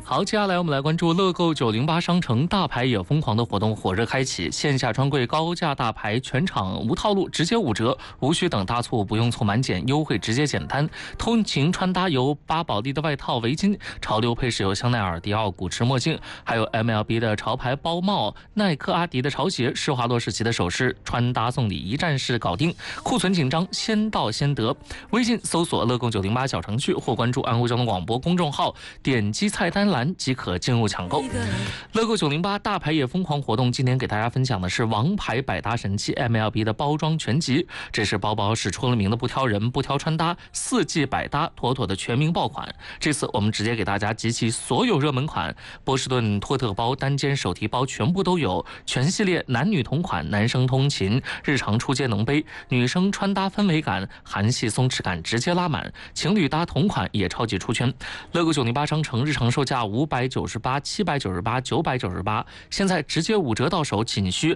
好，接下来我们来关注乐购908商城大牌也疯狂的活动火热开启，线下专柜高价大牌全场无套路，直接5折，无需等大促，不用凑满减，优惠直接简单。通勤穿搭有巴宝莉的外套、围巾，潮流配饰有香奈儿、迪奥、古驰墨镜，还有 MLB 的潮牌包帽、耐克、阿迪的潮鞋、施华洛世奇的首饰，穿搭送礼一站式搞定。库存紧张，先到先得。微信搜索乐购908小程序或关注安徽交通广播公众号，点击菜单栏即可进入抢购。乐购908大牌也疯狂活动，今天给大家分享的是王牌百搭神器 MLB 的包装全集。这是包包是出了名的不挑人、不挑穿搭，4季百搭，妥妥的全民爆款。这次我们直接给大家集齐所有热门款，波士顿托特包、单肩手提包全部都有，全系列男女同款，男生通勤、日常出街能背，女生穿搭氛围感、韩系松弛感直接拉满，情侣搭同款也超级出圈。乐购908商城日常售价598、798、998，现在直接5折到手，仅需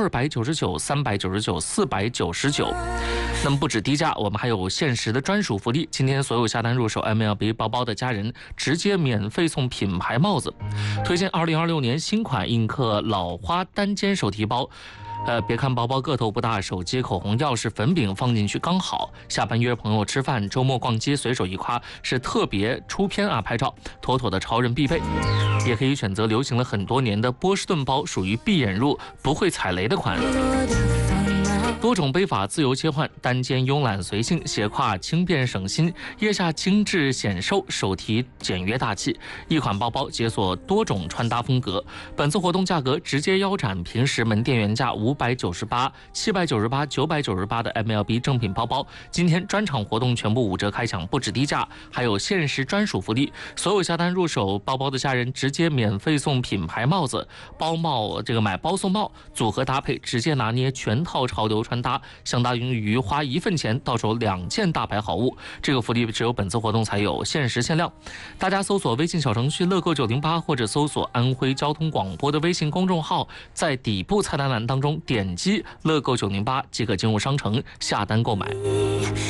299、399、499。那么不止低价，我们还有限时的专属福利。今天所有下单入手 MLB 包包的家人，直接免费送品牌帽子。推荐2026年新款印刻老花单肩手提包。别看包包个头不大，手机、口红、钥匙、粉饼放进去刚好。下班约朋友吃饭，周末逛街随手一挎，是特别出片啊！拍照妥妥的潮人必备。也可以选择流行了很多年的波士顿包，属于闭眼入，不会踩雷的款。多种背法自由切换，单肩慵懒随性，斜挎轻便省心，腋下精致显瘦，手提简约大气。一款包包解锁多种穿搭风格。本次活动价格直接腰斩平时门店原价598、798、998的 MLB 正品包包，今天专场活动全部5折开抢，不止低价，还有限时专属福利。所有下单入手包包的家人直接免费送品牌帽子，包帽买包送帽，组合搭配直接拿捏全套潮流穿搭，相当于花1份钱到手2件大牌好物。这个福利只有本次活动才有，限时限量。大家搜索微信小程序乐购908，或者搜索安徽交通广播的微信公众号，在底部菜单栏当中点击乐购908即可进入商城下单购买。